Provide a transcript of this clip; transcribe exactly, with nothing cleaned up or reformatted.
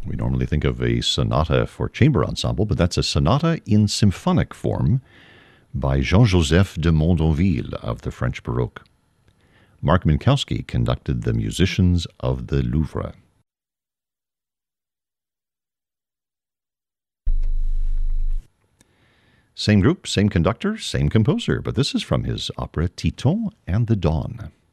We normally think of a sonata for chamber ensemble, but that's a sonata in symphonic form by Jean-Joseph de Mondonville of the French Baroque. Mark Minkowski conducted the musicians of the Louvre. Same group, same conductor, same composer, but this is from his opera Titon and the Dawn.